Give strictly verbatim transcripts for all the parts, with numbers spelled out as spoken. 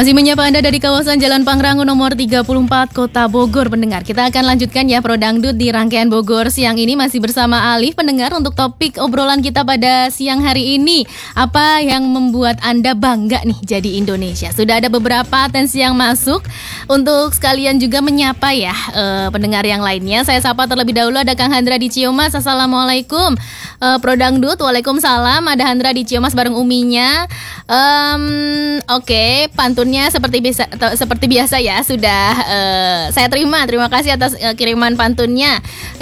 Masih menyapa Anda dari kawasan Jalan Pangrango nomor tiga puluh empat Kota Bogor, pendengar. Kita akan lanjutkan ya Pro Dangdut di rangkaian Bogor siang ini, masih bersama Alif, pendengar. Untuk topik obrolan kita pada siang hari ini, apa yang membuat Anda bangga nih jadi Indonesia? Sudah ada beberapa atensi yang masuk. Untuk sekalian juga menyapa ya eh, pendengar yang lainnya, saya sapa terlebih dahulu ada Kang Handra di Ciumas. Assalamualaikum eh, Pro Dangdut. Waalaikumsalam. Ada Handra di Ciumas bareng uminya. um, Oke, okay, pantunnya seperti biasa, seperti biasa ya, sudah uh, saya terima. Terima kasih atas uh, kiriman pantunnya.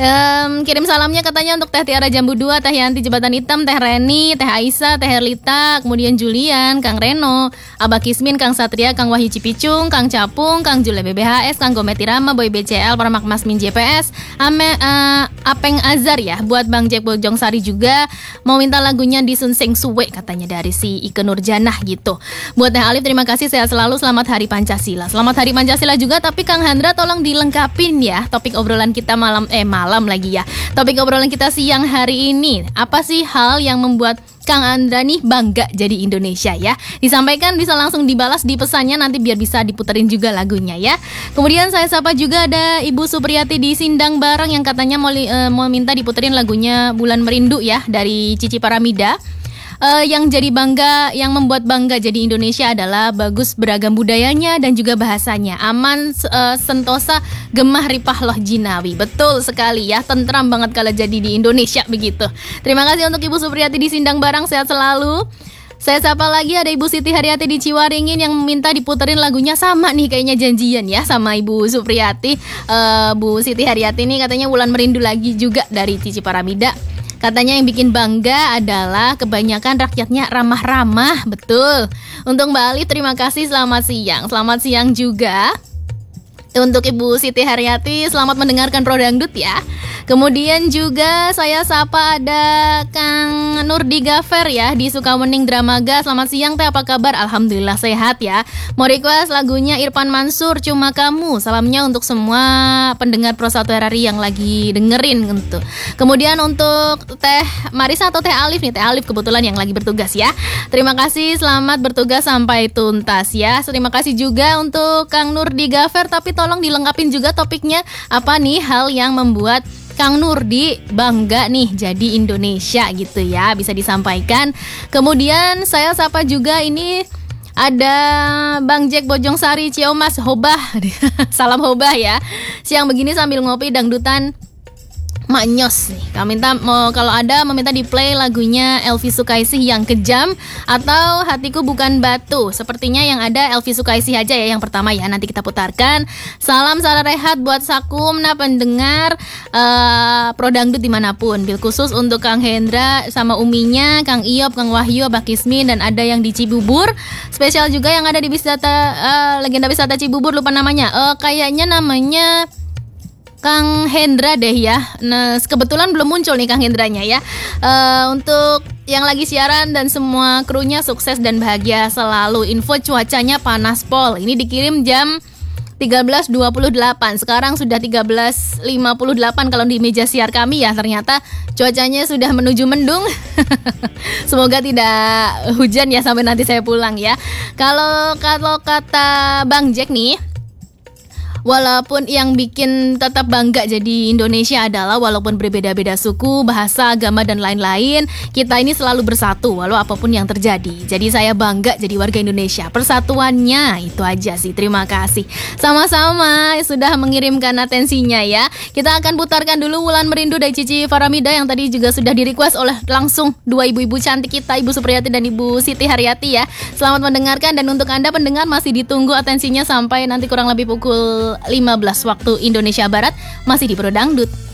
Um, kirim salamnya katanya untuk Teh Tiara Jambu dua, Teh Yanti Jembatan Hitam, Teh Reni, Teh Aisyah, Teh Herlita, kemudian Julian, Kang Reno, Abah Kismin, Kang Satria, Kang Wahyu Cipicung, Kang Capung, Kang Jule B B H S, Kang Gometi Rama, Boy B C L, Paramak Masmin J P S, Ame, uh, Apeng Azhar ya, buat Bang Jack Bojong Sari juga mau minta lagunya di Sunseng Suwe katanya dari si Ike Nurjanah gitu. Buat Teh Alif, terima kasih, sehat selalu, selamat Hari Pancasila. Selamat Hari Pancasila juga, tapi Kang Handra tolong dilengkapin ya topik obrolan kita malam eh malam lagi ya. Topik obrolan kita siang hari ini, apa sih hal yang membuat Kang Andra nih bangga jadi Indonesia ya? Disampaikan, bisa langsung dibalas di pesannya, nanti biar bisa diputerin juga lagunya ya. Kemudian saya sapa juga ada Ibu Supriyati di Sindang Barang yang katanya mau, uh, mau minta diputerin lagunya Bulan Merindu ya dari Cici Paramida. Uh, yang jadi bangga, yang membuat bangga jadi Indonesia adalah bagus beragam budayanya dan juga bahasanya. Aman, uh, sentosa, gemah ripah loh jinawi. Betul sekali ya, tentram banget kalau jadi di Indonesia begitu. Terima kasih untuk Ibu Supriyati di Sindang Barang, sehat selalu. Saya sapa lagi ada Ibu Siti Haryati di Ciwaringin yang minta diputerin lagunya, sama nih kayaknya janjian ya sama Ibu Supriyati. uh, Bu Siti Haryati ini katanya Wulan Merindu lagi juga dari Cici Paramida. Katanya yang bikin bangga adalah kebanyakan rakyatnya ramah-ramah. Betul. Untuk Mbak Ali, terima kasih, selamat siang. Selamat siang juga untuk Ibu Siti Haryati, selamat mendengarkan Pro Dangdut ya. Kemudian juga saya sapa ada Kang Nurdi Gafer ya di Sukawening Dramaga. Selamat siang Teh, apa kabar? Alhamdulillah sehat ya. Mau request lagunya Irfan Mansur, Cuma Kamu. Salamnya untuk semua pendengar Pro satu R R I yang lagi dengerin gitu. Kemudian untuk Teh Marisa atau Teh Alif nih, Teh Alif kebetulan yang lagi bertugas ya. Terima kasih, selamat bertugas sampai tuntas ya. Terima kasih juga untuk Kang Nurdi Gafer, tapi tolong dilengkapin juga topiknya, apa nih hal yang membuat Kang Nurdi bangga nih jadi Indonesia gitu ya, bisa disampaikan. Kemudian saya sapa juga ini ada Bang Jack Bojong Sari Ciumas, Hobah. Salam Hobah ya. Siang begini sambil ngopi dangdutan Maknyos nih. Kami minta mau kalau ada meminta di play lagunya Elvi Sukaisih yang Kejam atau Hatiku Bukan Batu. Sepertinya yang ada Elvi Sukaisih aja ya yang pertama ya, nanti kita putarkan. Salam salam rehat buat Sakumna pendengar uh, Pro Dangdut dimanapun. Bil khusus untuk Kang Hendra sama uminya, Kang Iop, Kang Wahyu, Abah Kismin, dan ada yang di Cibubur. Spesial juga yang ada di wisata uh, legenda wisata Cibubur, lupa namanya. Uh, kayaknya namanya Kang Hendra deh ya. Nah, kebetulan belum muncul nih Kang Hendranya ya. Uh, untuk yang lagi siaran dan semua krunya sukses dan bahagia selalu. Info cuacanya panas pol. Ini dikirim jam tiga belas dua puluh delapan. Sekarang sudah tiga belas lima puluh delapan kalau di meja siar kami ya. Ternyata cuacanya sudah menuju mendung. Semoga tidak hujan ya sampai nanti saya pulang ya. Kalau kalau kata Bang Jack nih, walaupun yang bikin tetap bangga jadi Indonesia adalah walaupun berbeda-beda suku, bahasa, agama, dan lain-lain, kita ini selalu bersatu walau apapun yang terjadi. Jadi saya bangga jadi warga Indonesia. Persatuannya itu aja sih. Terima kasih. Sama-sama sudah mengirimkan atensinya ya. Kita akan putarkan dulu Wulan Merindu dari Cici Paramida yang tadi juga sudah di-request oleh langsung dua ibu-ibu cantik kita, Ibu Supriyati dan Ibu Siti Haryati ya. Selamat mendengarkan, dan untuk Anda pendengar masih ditunggu atensinya sampai nanti kurang lebih pukul lima belas waktu Indonesia Barat, masih di Pro Dangdut.